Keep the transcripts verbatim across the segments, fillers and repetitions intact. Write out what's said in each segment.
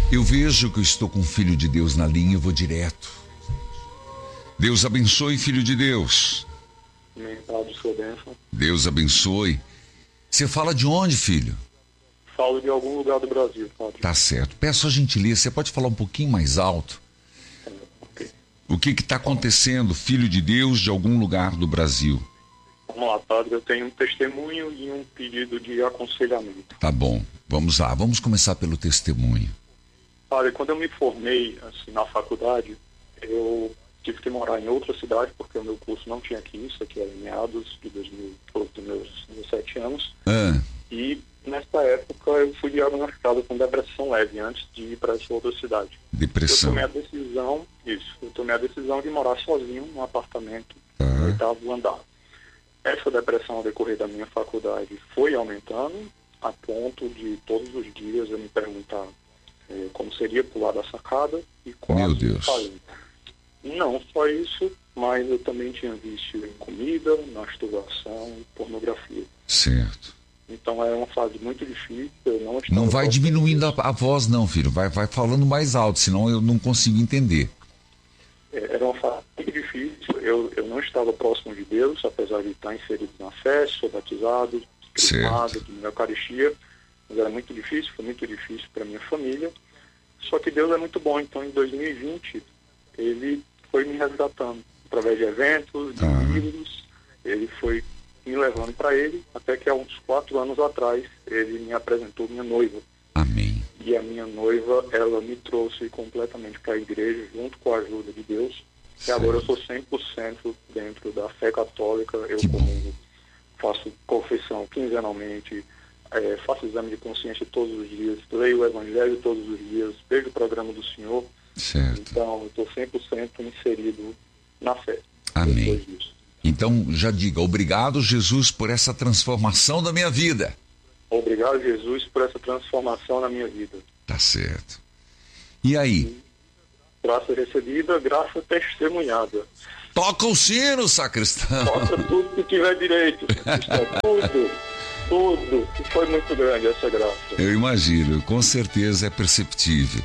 Eu vejo que eu estou com o Filho de Deus na linha e vou direto. Deus abençoe, Filho de Deus. Amém, Padre, sua bênção. Deus abençoe. Você fala de onde, filho? Falo de algum lugar do Brasil, Padre. Tá certo. Peço a gentileza, você pode falar um pouquinho mais alto? É, ok. O que está acontecendo, Filho de Deus, de algum lugar do Brasil? Vamos lá, Padre, eu tenho um testemunho e um pedido de aconselhamento. Tá bom, vamos lá, vamos começar pelo testemunho. Padre, quando eu me formei assim, na faculdade, eu tive que morar em outra cidade, porque o meu curso não tinha aqui, isso aqui era em meados de dois mil, dos meus dezessete anos. Ah. E nessa época eu fui diagnosticado com depressão leve, antes de ir para essa outra cidade. Depressão. Eu tomei a decisão, isso, eu tomei a decisão de morar sozinho num apartamento Ah. no oitavo andar. Essa depressão ao decorrer da minha faculdade foi aumentando, a ponto de todos os dias eu me perguntar eh, como seria pular da sacada e quase Meu Deus. falei. Não só isso, mas eu também tinha vício em comida, masturbação e pornografia. Certo. Então era uma fase muito difícil, eu não estava... Não vai próximo diminuindo a, disso. a voz não, filho, vai, vai falando mais alto, senão eu não consigo entender. É, Era uma fase muito difícil, eu, eu não estava próximo de Deus, apesar de estar inserido na fé, sou batizado, crismado, de Eucaristia, mas era muito difícil, foi muito difícil para minha família. Só que Deus é muito bom, então em dois mil e vinte ele foi me resgatando através de eventos, de Ah. livros, ele foi me levando para ele, até que há uns quatro anos atrás ele me apresentou minha noiva. Amém. E a minha noiva, ela me trouxe completamente para a igreja, junto com a ajuda de Deus. E Certo. agora eu sou cem por cento dentro da fé católica. Eu Que bom. comungo, faço confissão quinzenalmente, é, faço exame de consciência todos os dias, leio o Evangelho todos os dias, vejo o programa do Senhor. Certo. Então, eu estou cem por cento inserido na fé. Amém. Depois disso. Então, já diga, obrigado, Jesus, por essa transformação da minha vida. Obrigado, Jesus, por essa transformação na minha vida. Tá certo. E aí? Graça recebida, graça testemunhada. Toca o sino, sacristão. Toca tudo que tiver direito. Tudo, tudo. E foi muito grande essa graça. Eu imagino, com certeza é perceptível.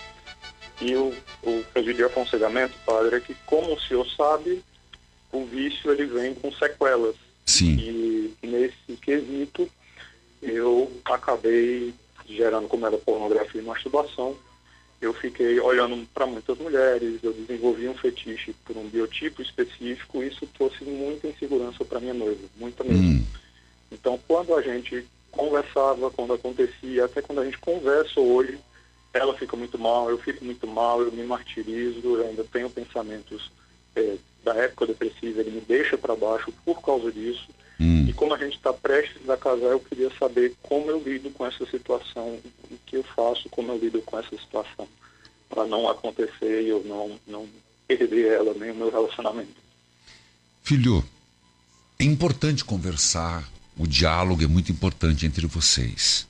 E o, o pedido de aconselhamento, Padre, é que, como o senhor sabe, o vício ele vem com sequelas. Sim. E nesse quesito, eu acabei gerando, como era pornografia e masturbação, eu fiquei olhando para muitas mulheres, eu desenvolvi um fetiche por um biotipo específico, e isso trouxe muita insegurança para minha noiva, muita mesmo. Hum. Então, quando a gente conversava, quando acontecia, até quando a gente conversa hoje, ela fica muito mal, eu fico muito mal, eu me martirizo, eu ainda tenho pensamentos é, da época depressiva, ele me deixa para baixo por causa disso. Hum. E como a gente está prestes a casar, eu queria saber como eu lido com essa situação, o que eu faço, como eu lido com essa situação, para não acontecer e eu não, não perder ela, nem o meu relacionamento. Filho, é importante conversar, o diálogo é muito importante entre vocês.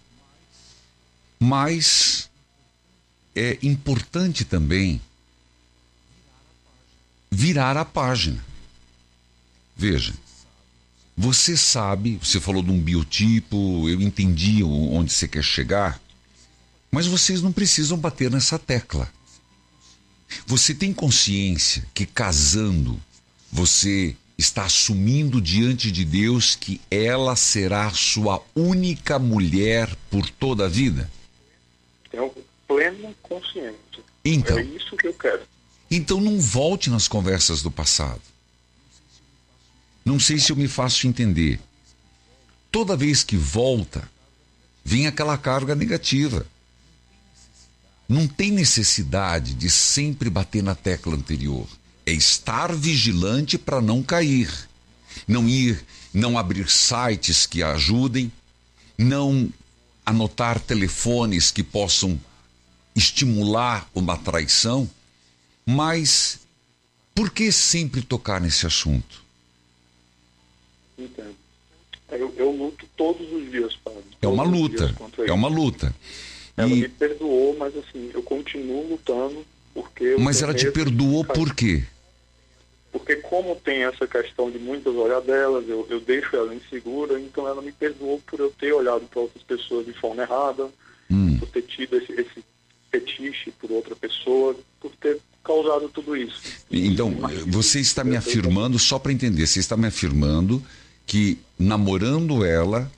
Mas é importante também virar a página. Veja, você sabe, você falou de um biotipo, eu entendi onde você quer chegar, mas vocês não precisam bater nessa tecla. Você tem consciência que casando, você está assumindo diante de Deus que ela será sua única mulher por toda a vida? Tenho plena consciência. Então, É isso que eu quero. então não volte nas conversas do passado. Não sei se eu me faço entender. Toda vez que volta, vem aquela carga negativa. Não tem necessidade de sempre bater na tecla anterior. É estar vigilante para não cair. Não ir, não abrir sites que ajudem, não anotar telefones que possam estimular uma traição. Mas por que sempre tocar nesse assunto? Entendo. Eu, eu luto todos os dias, Padre. É uma Todos os luta, dias contra é isso. uma luta. Ela E- me perdoou, mas assim, eu continuo lutando porque... eu Mas tenho ela te medo de perdoou cair. por quê? Porque como tem essa questão de muitas olhadelas, eu, eu deixo ela insegura, então ela me perdoou por eu ter olhado para outras pessoas de forma errada, Hum. por ter tido esse, esse fetiche por outra pessoa, por ter causado tudo isso. Então, você está me afirmando, só para entender, você está me afirmando que namorando ela,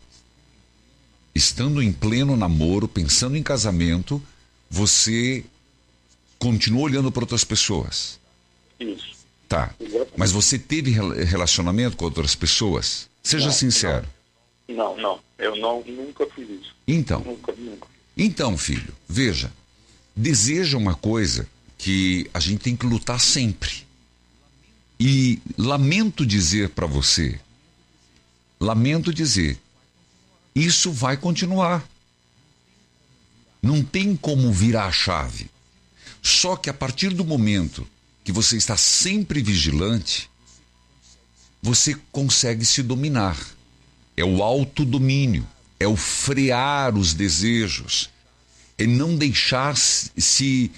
estando em pleno namoro, pensando em casamento, você continua olhando para outras pessoas? Isso. Tá. Exatamente. Mas você teve relacionamento com outras pessoas? Seja não, sincero. Não, não. Eu não, nunca fiz isso. Então. Nunca, nunca. Então, filho, veja. Deseja uma coisa que a gente tem que lutar sempre. E lamento dizer para você, lamento dizer, isso vai continuar. Não tem como virar a chave. Só que a partir do momento que você está sempre vigilante, você consegue se dominar. É o autodomínio, é o frear os desejos, é não deixar se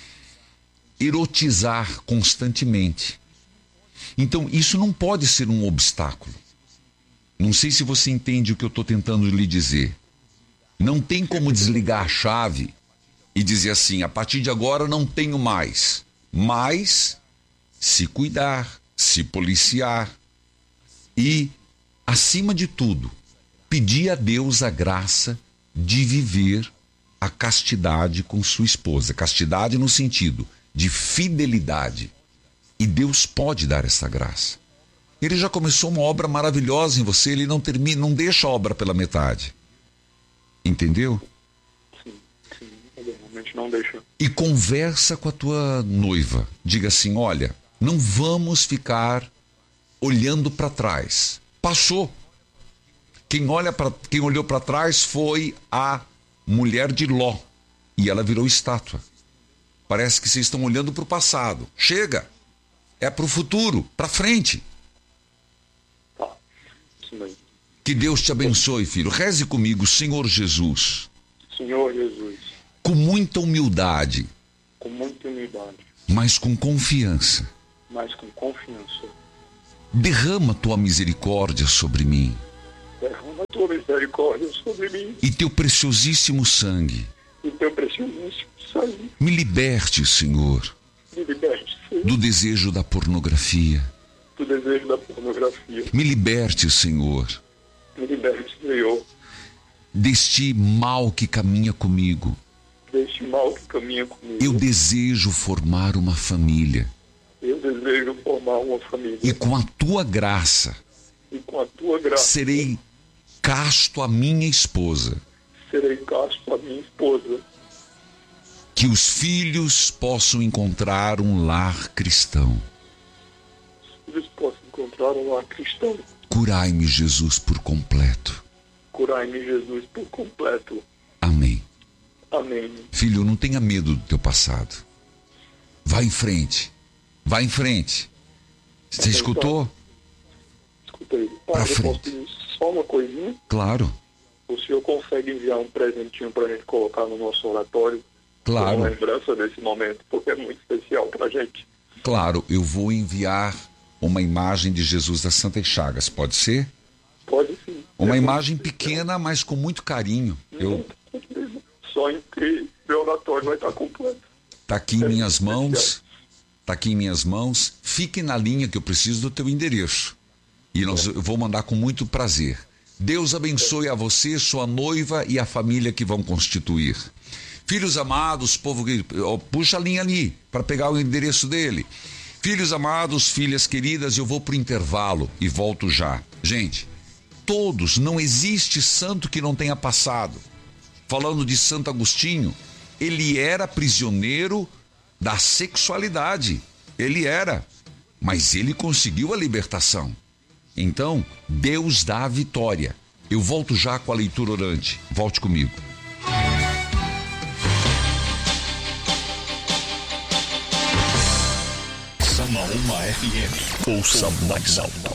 erotizar constantemente. Então, isso não pode ser um obstáculo. Não sei se você entende o que eu estou tentando lhe dizer. Não tem como desligar a chave e dizer assim, a partir de agora não tenho mais. Mas se cuidar, se policiar e, acima de tudo, pedir a Deus a graça de viver a castidade com sua esposa. Castidade no sentido de fidelidade. E Deus pode dar essa graça. Ele já começou uma obra maravilhosa em você, ele não termina, não deixa a obra pela metade. Entendeu? Sim, sim, realmente não deixa. E conversa com a tua noiva. Diga assim, olha, não vamos ficar olhando para trás. Passou. Quem, olha pra, quem olhou para trás foi a mulher de Ló. E ela virou estátua. Parece que vocês estão olhando para o passado. Chega. É para o futuro, para frente. Tá. Isso mesmo. Que Deus te abençoe, filho. Reze comigo, Senhor Jesus. Senhor Jesus. Com muita humildade. Com muita humildade. Mas com confiança. Mas com confiança. Derrama tua misericórdia sobre mim. Derrama tua misericórdia sobre mim. E teu preciosíssimo sangue. E teu preciosíssimo sangue. Me liberte, Senhor. Me liberte, Senhor. Do desejo da pornografia. Do desejo da pornografia. Me liberte, Senhor. Me liberte, Senhor. Deste mal que caminha comigo. Deste mal que caminha comigo. Eu desejo formar uma família. Eu desejo formar uma família. E com a tua graça. E com a tua graça. Serei casto à minha esposa. Serei casto à minha esposa. Que os filhos possam encontrar um lar cristão. Os filhos possam encontrar um lar cristão. Curai-me, Jesus, por completo. Curai-me, Jesus, por completo. Amém. Amém. Filho, não tenha medo do teu passado. Vá em frente. Vá em frente. Você Amém, escutou? Pai. Escutei. Pai, Pra eu frente. posso pedir só uma coisinha? Claro. O senhor consegue enviar um presentinho pra gente colocar no nosso oratório? Claro. Como lembrança desse momento, porque é muito especial pra gente. Claro, eu vou enviar uma imagem de Jesus das Santas Chagas, pode ser? Pode sim. Uma é imagem muito pequena, mas com muito carinho. Eu especial. Só em que meu oratório vai estar completo. tá aqui em É minhas muito mãos. especial. Tá aqui em minhas mãos. Fique na linha que eu preciso do teu endereço. E nós, eu vou mandar com muito prazer. Deus abençoe a você, sua noiva e a família que vão constituir. Filhos amados, povo, puxa a linha ali para pegar o endereço dele. Filhos amados, filhas queridas, eu vou pro intervalo e volto já. Gente, todos, não existe santo que não tenha passado. Falando de Santo Agostinho, ele era prisioneiro da sexualidade. Ele era, mas ele conseguiu a libertação. Então, Deus dá a vitória. Eu volto já com a leitura orante. Volte comigo. Samaúma F M. Ouça mais alto.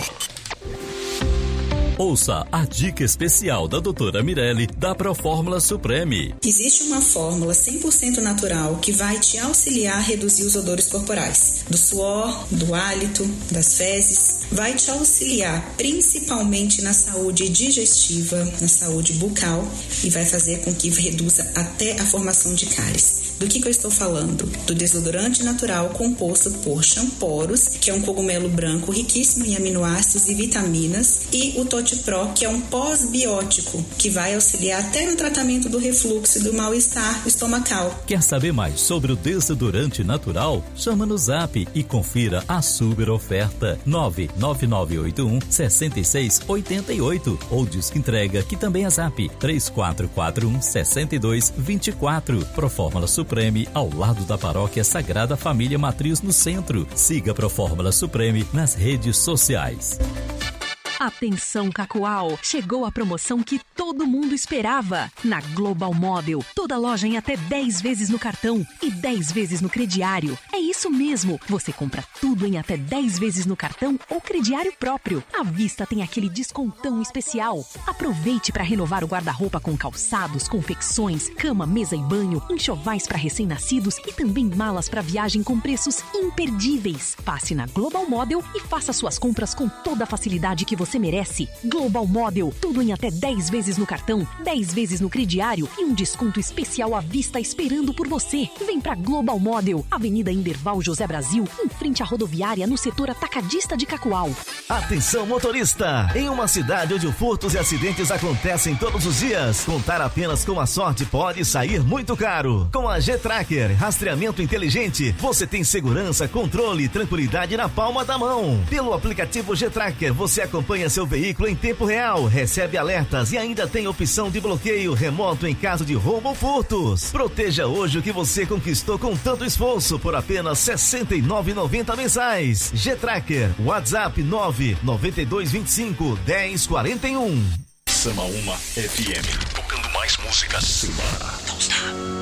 Ouça a dica especial da doutora Mirelle da Profórmula Supreme. Existe uma fórmula cem por cento natural que vai te auxiliar a reduzir os odores corporais, do suor, do hálito, das fezes. vai te auxiliar principalmente na saúde digestiva, na saúde bucal e vai fazer com que reduza até a formação de cáries. Do que, que eu estou falando? Do desodorante natural composto por Champoros, que é um cogumelo branco riquíssimo em aminoácidos e vitaminas, e o Totipro, que é um pós-biótico, que vai auxiliar até no tratamento do refluxo e do mal-estar estomacal. Quer saber mais sobre o desodorante natural? Chama no Zap e confira a super oferta nove nove nove oito um seis seis oito oito ou disque entrega que também é Zap três quatro quatro um seis dois dois quatro. Profórmula Supreme ao lado da Paróquia Sagrada Família Matriz no centro. Siga Profórmula Supreme nas redes sociais. Atenção, Cacoal! Chegou a promoção que todo mundo esperava. Na Global Model, toda loja em até dez vezes no cartão e dez vezes no crediário. É isso mesmo, você compra tudo em até dez vezes no cartão ou crediário próprio. À vista tem aquele descontão especial. Aproveite para renovar o guarda-roupa com calçados, confecções, cama, mesa e banho, enxovais para recém-nascidos e também malas para viagem com preços imperdíveis. Passe na Global Model e faça suas compras com toda a facilidade que você merece. Global Model, tudo em até dez vezes no cartão, dez vezes no crediário e um desconto especial à vista esperando por você. Vem pra Global Model, Avenida Inderval José Brasil, em frente à rodoviária no setor atacadista de Cacoal. Atenção, motorista! Em uma cidade onde furtos e acidentes acontecem todos os dias, contar apenas com a sorte pode sair muito caro. Com a G-Tracker, rastreamento inteligente, você tem segurança, controle e tranquilidade na palma da mão. Pelo aplicativo G-Tracker, você acompanha seu veículo em tempo real, recebe alertas e ainda tem opção de bloqueio remoto em caso de roubo ou furtos. Proteja hoje o que você conquistou com tanto esforço por apenas sessenta e nove reais e noventa centavos mensais. G-Tracker, WhatsApp nove nove dois dois cinco um zero quatro um. Sama uma F M, tocando mais músicas. Não está.